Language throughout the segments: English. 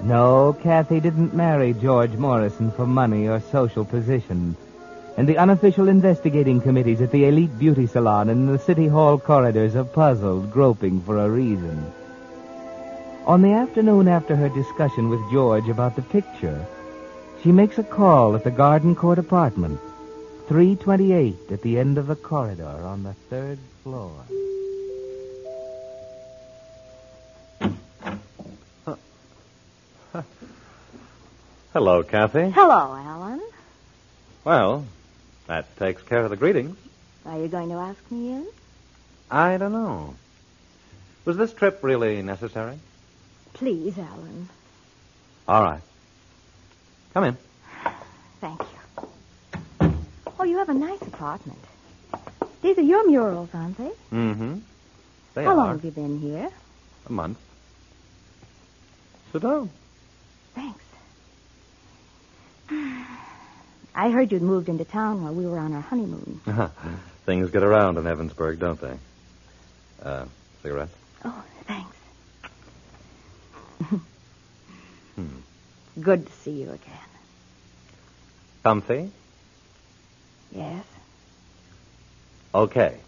No, Kathy didn't marry George Morrison for money or social position. And the unofficial investigating committees at the elite beauty salon and in the city hall corridors are puzzled, groping for a reason. On the afternoon after her discussion with George about the picture, she makes a call at the Garden Court apartment, 328 at the end of the corridor on the 3rd floor. Hello, Kathy. Hello, Alan. Well, that takes care of the greetings. Are you going to ask me in? I don't know. Was this trip really necessary? Please, Alan. All right. Come in. Thank you. Oh, you have a nice apartment. These are your murals, aren't they? Mm-hmm. How long have you been here? A month. Sit down. Thanks. I heard you'd moved into town while we were on our honeymoon. Things get around in Evansburg, don't they? Cigarette? Oh, thanks. Good to see you again. Comfy? Yes. Okay.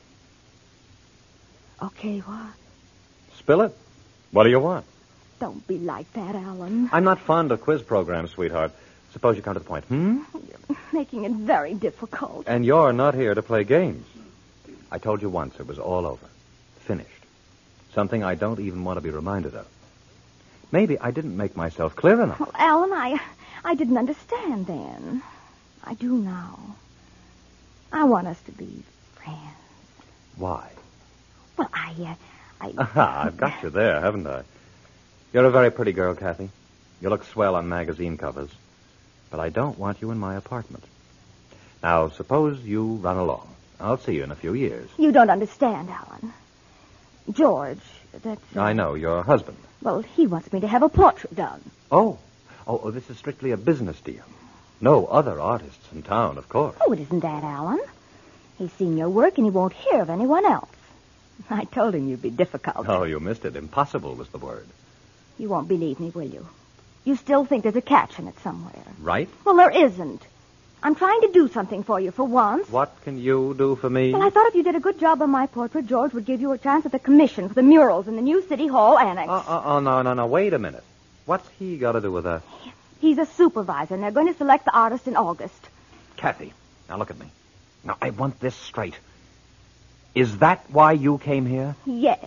Okay, what? Spill it. What do you want? Don't be like that, Alan. I'm not fond of quiz programs, sweetheart. Suppose you come to the point. You're making it very difficult. And you're not here to play games. I told you once it was all over. Finished. Something I don't even want to be reminded of. Maybe I didn't make myself clear enough. Well, Alan, I didn't understand then. I do now. I want us to be friends. Why? Well, Aha, I've got you there, haven't I? You're a very pretty girl, Kathy. You look swell on magazine covers. But I don't want you in my apartment. Now, suppose you run along. I'll see you in a few years. You don't understand, Alan. George, that's... I know, your husband. Well, he wants me to have a portrait done. Oh, this is strictly a business deal. No other artists in town, of course. Oh, it isn't that, Alan. He's seen your work and he won't hear of anyone else. I told him you'd be difficult. Oh, you missed it. Impossible was the word. You won't believe me, will you? You still think there's a catch in it somewhere. Right? Well, there isn't. I'm trying to do something for you for once. What can you do for me? Well, I thought if you did a good job on my portrait, George would give you a chance at the commission for the murals in the new City Hall annex. No. Wait a minute. What's he got to do with that? He's a supervisor, and they're going to select the artist in August. Kathy, now look at me. Now, I want this straight. Is that why you came here? Yes.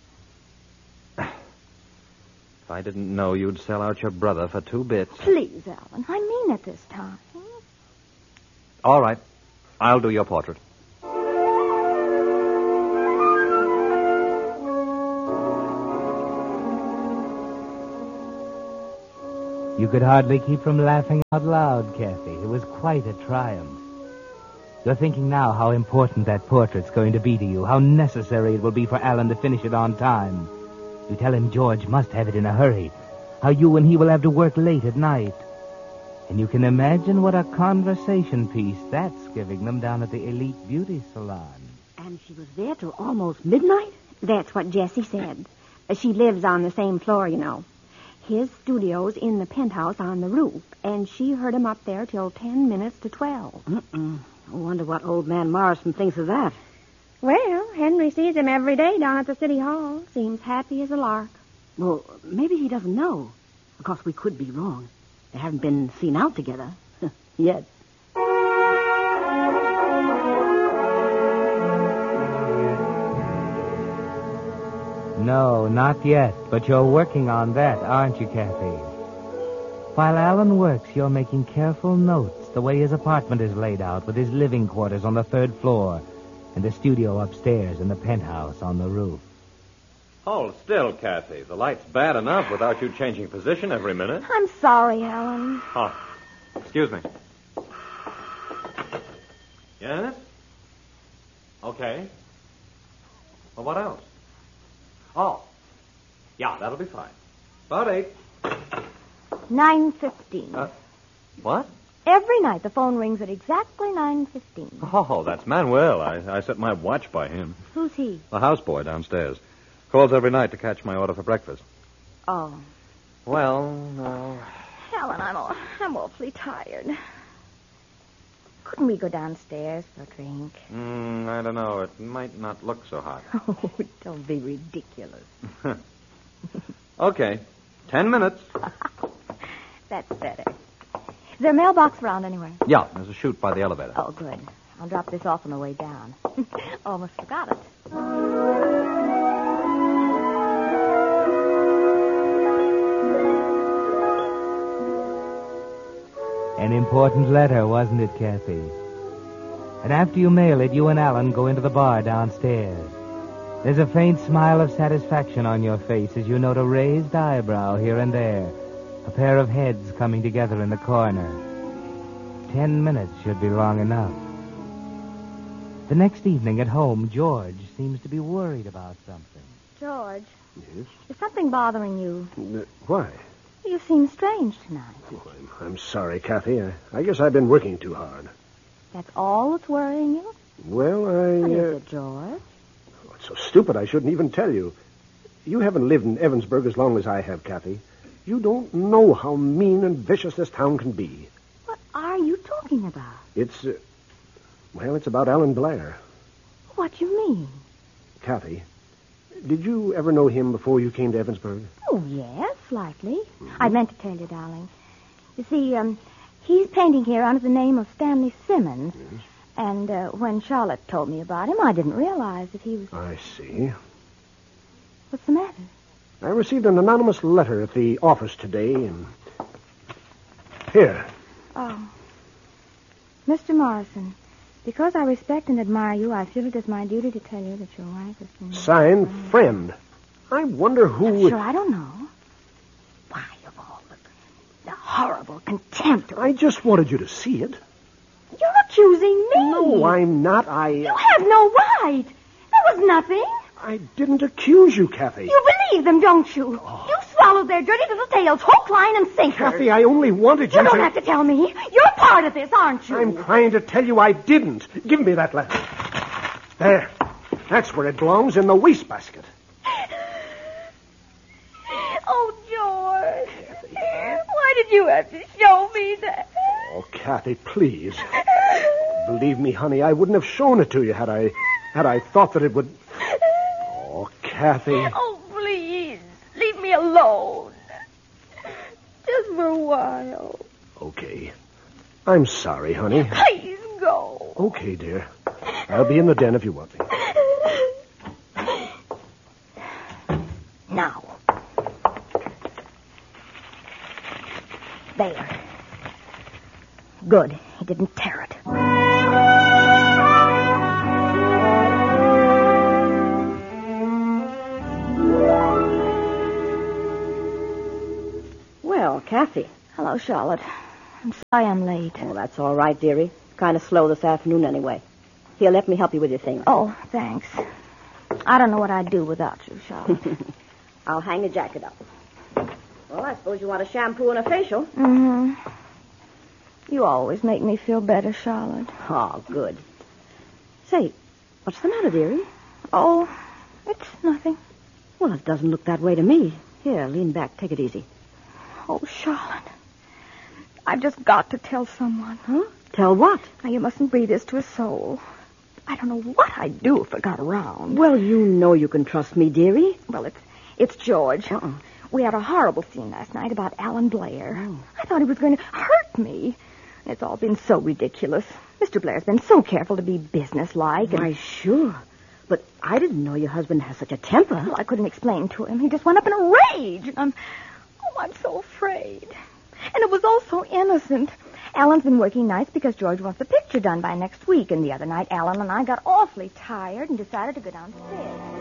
If I didn't know you'd sell out your brother for 2 bits. Please, Alan, I mean it this time. All right. I'll do your portrait. You could hardly keep from laughing out loud, Kathy. It was quite a triumph. You're thinking now how important that portrait's going to be to you, how necessary it will be for Alan to finish it on time. You tell him George must have it in a hurry, how you and he will have to work late at night. And you can imagine what a conversation piece that's giving them down at the elite beauty salon. And she was there till almost midnight? That's what Jessie said. She lives on the same floor, you know. His studio's in the penthouse on the roof, and she heard him up there till 10 minutes to 12. I wonder what old man Morrison thinks of that. Well, Henry sees him every day down at the City Hall. Seems happy as a lark. Well, maybe he doesn't know. Of course, we could be wrong. They haven't been seen out together. Yet. No, not yet, but you're working on that, aren't you, Kathy? While Alan works, you're making careful notes the way his apartment is laid out with his living quarters on the 3rd floor and the studio upstairs and the penthouse on the roof. Hold still, Kathy. The light's bad enough without you changing position every minute. I'm sorry, Alan. Oh, excuse me. Yes? Okay. Well, what else? Oh, yeah, that'll be fine. About 8. 9:15. What? Every night the phone rings at exactly 9:15. Oh, that's Manuel. I set my watch by him. Who's he? The houseboy downstairs. Calls every night to catch my order for breakfast. Oh. Well, now... Helen, I'm awfully tired. Couldn't we go downstairs for a drink? I don't know. It might not look so hot. Oh, don't be ridiculous. Okay. 10 minutes. That's better. Is there a mailbox around anywhere? Yeah, there's a chute by the elevator. Oh, good. I'll drop this off on the way down. Almost forgot it. An important letter, wasn't it, Kathy? And after you mail it, you and Alan go into the bar downstairs. There's a faint smile of satisfaction on your face as you note a raised eyebrow here and there, a pair of heads coming together in the corner. 10 minutes should be long enough. The next evening at home, George seems to be worried about something. George, Yes? is something bothering you? Why? You seem strange tonight. Oh, I'm sorry, Kathy. I guess I've been working too hard. That's all that's worrying you? Well, What is it, George? Oh, it's so stupid I shouldn't even tell you. You haven't lived in Evansburg as long as I have, Kathy. You don't know how mean and vicious this town can be. What are you talking about? It's, it's about Alan Blair. What do you mean? Kathy, did you ever know him before you came to Evansburg? Oh, yes, slightly. I meant to tell you, darling. You see, he's painting here under the name of Stanley Simmons. Yes. And when Charlotte told me about him, I didn't realize that he was... I see. What's the matter? I received an anonymous letter at the office today, and... Here. Oh. Mr. Morrison, because I respect and admire you, I feel it is my duty to tell you that your wife has been... Signed, Friend. I wonder who... Sure, I don't know. Why, of all the horrible contempt... I just wanted you to see it. You're accusing me. No, I'm not. You have no right. There was nothing. I didn't accuse you, Kathy. You believe them, don't you? You swallowed their dirty little tails, hook, line, and sinker. Kathy, I only wanted you You don't have to tell me. You're part of this, aren't you? I'm trying to tell you I didn't. Give me that letter. There. That's where it belongs, in the wastebasket. Oh, George. Why did you have to show me that? Oh, Kathy, please. Believe me, honey, I wouldn't have shown it to you had I thought that it would... Oh, Kathy. Oh, please. Leave me alone. Just for a while. Okay. I'm sorry, honey. Please go. Okay, dear. I'll be in the den if you want me. Now. There. Good. He didn't tear it. Well, Kathy. Hello, Charlotte. I'm sorry I'm late. Oh, that's all right, dearie. Kind of slow this afternoon anyway. Here, let me help you with your things. Oh, thanks. I don't know what I'd do without you, Charlotte. I'll hang your jacket up. Well, I suppose you want a shampoo and a facial. Mm-hmm. You always make me feel better, Charlotte. Oh, good. Say, what's the matter, dearie? Oh, it's nothing. Well, it doesn't look that way to me. Here, lean back. Take it easy. Oh, Charlotte. I've just got to tell someone. Huh? Tell what? Now, you mustn't breathe this to a soul. I don't know what I'd do if it got around. Well, you know you can trust me, dearie. Well, it's George. Uh-uh. We had a horrible scene last night about Alan Blair. Oh. I thought he was going to hurt me. It's all been so ridiculous. Mr. Blair's been so careful to be businesslike. Why, sure. But I didn't know your husband has such a temper. Well, I couldn't explain to him. He just went up in a rage. I'm so afraid. And it was all so innocent. Alan's been working nights because George wants the picture done by next week. And the other night, Alan and I got awfully tired and decided to go downstairs.